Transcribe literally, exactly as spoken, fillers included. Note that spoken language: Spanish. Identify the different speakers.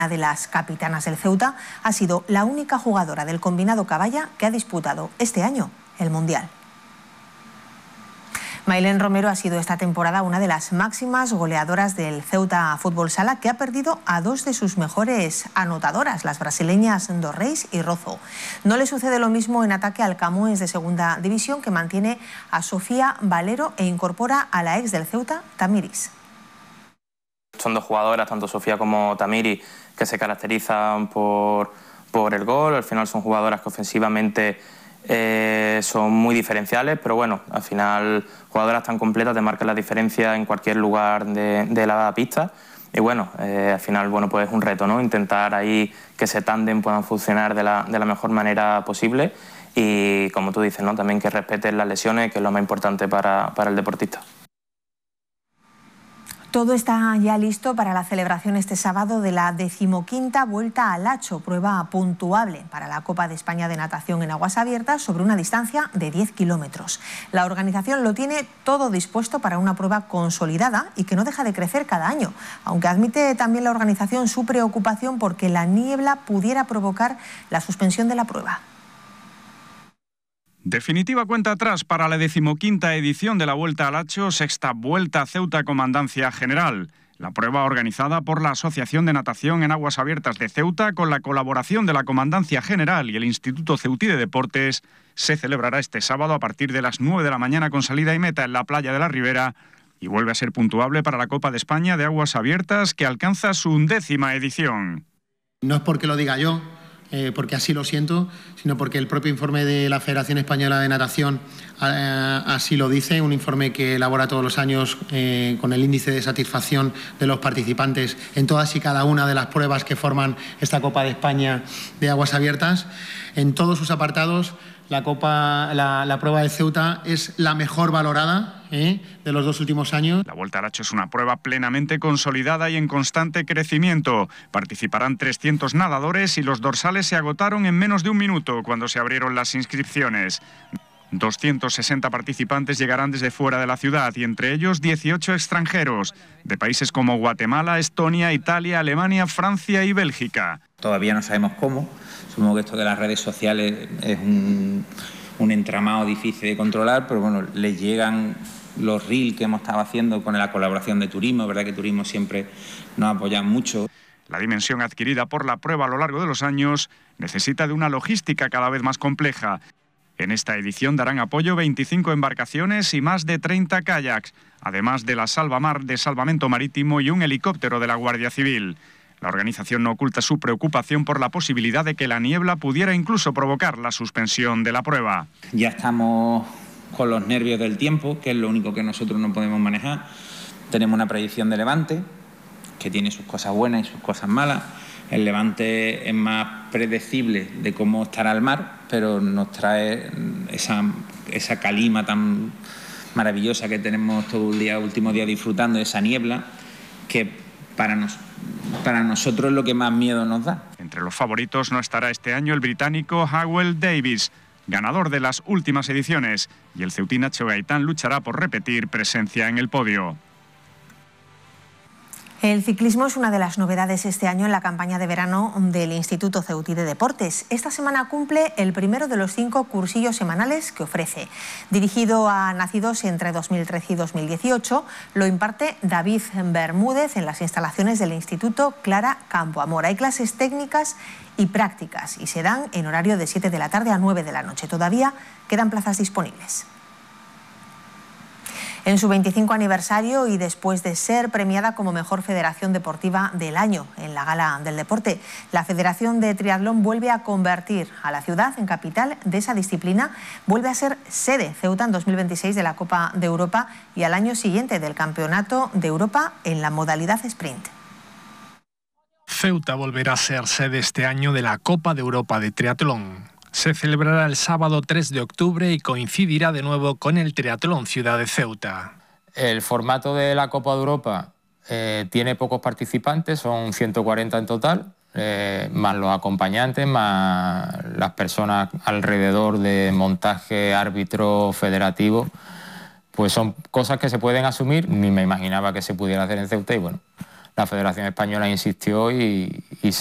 Speaker 1: Una de las capitanas del Ceuta ha sido la única jugadora del combinado caballa que ha disputado este año el Mundial. Mailén Romero ha sido esta temporada una de las máximas goleadoras del Ceuta Fútbol Sala, que ha perdido a dos de sus mejores anotadoras, las brasileñas Dorreis y Rozo. No le sucede lo mismo en ataque al Camoens de segunda división, que mantiene a Sofía Valero e incorpora a la ex del Ceuta, Tamiris.
Speaker 2: Son dos jugadoras, tanto Sofía como Tamiri, que se caracterizan por, por el gol. Al final son jugadoras que ofensivamente eh, son muy diferenciales, pero bueno, al final jugadoras tan completas te marcan la diferencia en cualquier lugar de, de la pista. Y bueno, eh, al final bueno, pues es un reto, ¿no? Intentar ahí que ese tándem puedan funcionar de la, de la mejor manera posible y, como tú dices, ¿no? También que respeten las lesiones, que es lo más importante para, para el deportista.
Speaker 1: Todo está ya listo para la celebración este sábado de la decimoquinta Vuelta al Hacho, prueba puntuable para la Copa de España de Natación en aguas abiertas sobre una distancia de diez kilómetros. La organización lo tiene todo dispuesto para una prueba consolidada y que no deja de crecer cada año, aunque admite también la organización su preocupación porque la niebla pudiera provocar la suspensión de la prueba.
Speaker 3: Definitiva cuenta atrás para la decimoquinta edición de la Vuelta al Hacho, sexta Vuelta a Ceuta Comandancia General. La prueba, organizada por la Asociación de Natación en Aguas Abiertas de Ceuta, con la colaboración de la Comandancia General y el Instituto Ceutí de Deportes, se celebrará este sábado a partir de las nueve de la mañana con salida y meta en la playa de la Ribera y vuelve a ser puntuable para la Copa de España de Aguas Abiertas, que alcanza su undécima edición.
Speaker 4: No es porque lo diga yo, Eh, porque así lo siento, sino porque el propio informe de la Federación Española de Natación eh, así lo dice, un informe que elabora todos los años eh, con el índice de satisfacción de los participantes en todas y cada una de las pruebas que forman esta Copa de España de Aguas Abiertas. En todos sus apartados, la, Copa, la, la prueba de Ceuta es la mejor valorada ¿eh? de los dos últimos años.
Speaker 3: La Vuelta al Hacho es una prueba plenamente consolidada y en constante crecimiento. Participarán trescientos nadadores y los dorsales se agotaron en menos de un minuto cuando se abrieron las inscripciones. doscientos sesenta participantes llegarán desde fuera de la ciudad y entre ellos dieciocho extranjeros, de países como Guatemala, Estonia, Italia, Alemania, Francia y Bélgica.
Speaker 5: Todavía no sabemos cómo. Supongo que esto de las redes sociales es un, un entramado difícil de controlar, pero bueno, les llegan los reels que hemos estado haciendo con la colaboración de Turismo, verdad que Turismo siempre nos apoya mucho.
Speaker 3: La dimensión adquirida por la prueba a lo largo de los años necesita de una logística cada vez más compleja. En esta edición darán apoyo veinticinco embarcaciones y más de treinta kayaks, además de la Salvamar de Salvamento Marítimo y un helicóptero de la Guardia Civil. La organización no oculta su preocupación por la posibilidad de que la niebla pudiera incluso provocar la suspensión de la prueba.
Speaker 5: Ya estamos con los nervios del tiempo, que es lo único que nosotros no podemos manejar. Tenemos una predicción de levante, que tiene sus cosas buenas y sus cosas malas. El levante es más predecible de cómo estará el mar, pero nos trae esa, esa calima tan maravillosa que tenemos todo el día, último día disfrutando de esa niebla, que para nosotros Para nosotros es lo que más miedo nos da.
Speaker 3: Entre los favoritos no estará este año el británico Howell Davis, ganador de las últimas ediciones, y el ceutín Nacho Gaitán luchará por repetir presencia en el podio.
Speaker 1: El ciclismo es una de las novedades este año en la campaña de verano del Instituto Ceutí de Deportes. Esta semana cumple el primero de los cinco cursillos semanales que ofrece. Dirigido a nacidos entre dos mil trece y dos mil dieciocho, lo imparte David Bermúdez en las instalaciones del Instituto Clara Campoamor. Hay clases técnicas y prácticas y se dan en horario de siete de la tarde a nueve de la noche. Todavía quedan plazas disponibles. En su veinticinco aniversario y después de ser premiada como mejor federación deportiva del año en la Gala del Deporte, la Federación de Triatlón vuelve a convertir a la ciudad en capital de esa disciplina, vuelve a ser sede Ceuta en dos mil veintiséis de la Copa de Europa y al año siguiente del Campeonato de Europa en la modalidad sprint.
Speaker 6: Ceuta volverá a ser sede este año de la Copa de Europa de Triatlón. Se celebrará el sábado tres de octubre y coincidirá de nuevo con el Triatlón Ciudad de Ceuta.
Speaker 7: El formato de la Copa de Europa eh, tiene pocos participantes, son ciento cuarenta en total, eh, más los acompañantes, más las personas alrededor de montaje, árbitro, federativo. Pues son cosas que se pueden asumir, ni me imaginaba que se pudiera hacer en Ceuta y bueno, la Federación Española insistió y, y